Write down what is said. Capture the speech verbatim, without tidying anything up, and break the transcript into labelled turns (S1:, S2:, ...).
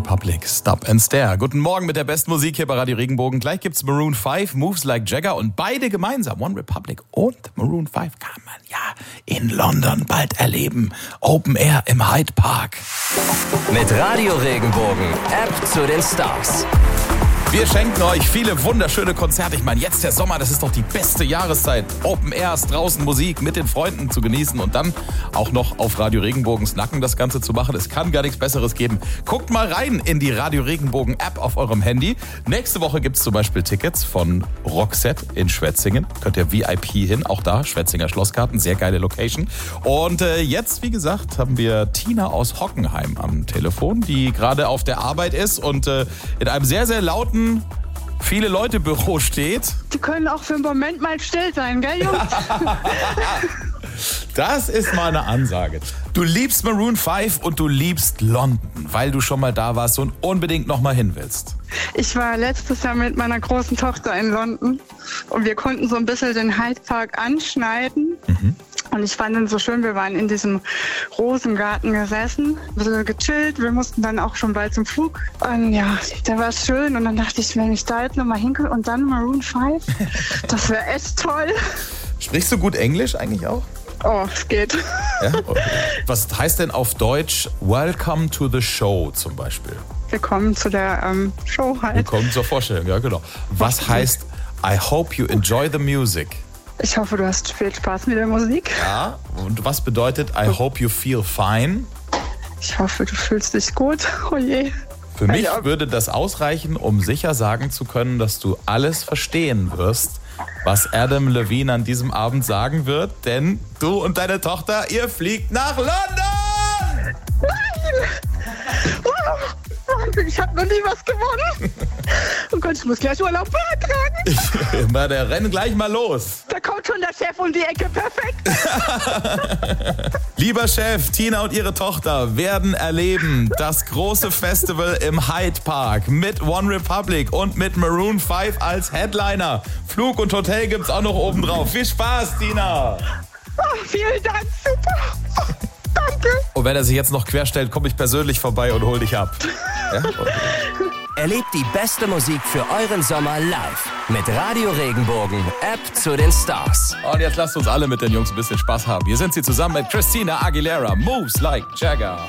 S1: Republic, Stop and Stare. Guten Morgen mit der besten Musik hier bei Radio Regenbogen. Gleich gibt's Maroon fünf, Moves Like Jagger und beide gemeinsam, One Republic und Maroon fünf, kann man ja in London bald erleben. Open Air im Hyde Park.
S2: Mit Radio Regenbogen, App zu den Stars.
S1: Wir schenken euch viele wunderschöne Konzerte. Ich meine, jetzt der Sommer, das ist doch die beste Jahreszeit. Open Airs, draußen Musik mit den Freunden zu genießen und dann auch noch auf Radio Regenbogens Nacken das Ganze zu machen. Es kann gar nichts Besseres geben. Guckt mal rein in die Radio Regenbogen App auf eurem Handy. Nächste Woche gibt es zum Beispiel Tickets von Roxette in Schwetzingen. Könnt ihr V I P hin, auch da, Schwetzinger Schlossgarten, sehr geile Location. Und äh, jetzt, wie gesagt, haben wir Tina aus Hockenheim am Telefon, die gerade auf der Arbeit ist und äh, in einem sehr, sehr lauten viele Leute Büro steht.
S3: Die können auch für einen Moment mal still sein, gell, Jungs?
S1: Das ist mal eine Ansage. Du liebst Maroon fünf und du liebst London, weil du schon mal da warst und unbedingt noch mal hin willst.
S3: Ich war letztes Jahr mit meiner großen Tochter in London und wir konnten so ein bisschen den Hyde Park anschneiden. Mhm. Und ich fand ihn so schön, wir waren in diesem Rosengarten gesessen, ein bisschen gechillt, wir mussten dann auch schon bald zum Flug. Und ja, da war es schön und dann dachte ich, wenn ich da jetzt nochmal hinkomme und dann Maroon fünf, das wäre echt toll.
S1: Sprichst du gut Englisch eigentlich auch?
S3: Oh, es geht.
S1: Ja? Was heißt denn auf Deutsch Welcome to the Show zum Beispiel?
S3: Willkommen zu der ähm, Show halt.
S1: Willkommen zur Vorstellung, ja genau. Was heißt I hope you enjoy the music?
S3: Ich hoffe, du hast viel Spaß mit der Musik.
S1: Ja, und was bedeutet I hope you feel fine?
S3: Ich hoffe, du fühlst dich gut. Oh je.
S1: Für mich würde das ausreichen, um sicher sagen zu können, dass du alles verstehen wirst, was Adam Levine an diesem Abend sagen wird. Denn du und deine Tochter, ihr fliegt nach London!
S3: Nein! Ich habe noch nie was gewonnen. Oh Gott, ich muss gleich Urlaub beantragen.
S1: Na, der rennen gleich mal los.
S3: Da kommt schon der Chef um die Ecke, perfekt.
S1: Lieber Chef, Tina und ihre Tochter werden erleben das große Festival im Hyde Park mit One Republic und mit Maroon fünf als Headliner. Flug und Hotel gibt's auch noch oben drauf. Viel Spaß, Tina.
S3: Oh, vielen Dank, super. Danke.
S1: Und wenn er sich jetzt noch querstellt, komme ich persönlich vorbei und hol dich ab. Ja? Okay.
S2: Erlebt die beste Musik für euren Sommer live mit Radio Regenbogen, App zu den Stars.
S1: Und jetzt lasst uns alle mit den Jungs ein bisschen Spaß haben. Hier sind sie zusammen mit Christina Aguilera, Moves Like Jagger.